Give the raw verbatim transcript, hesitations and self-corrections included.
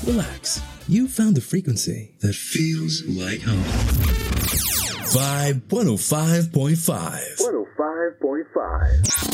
relax. You found the frequency that feels like home. Vibe one oh five point five. one oh five point five.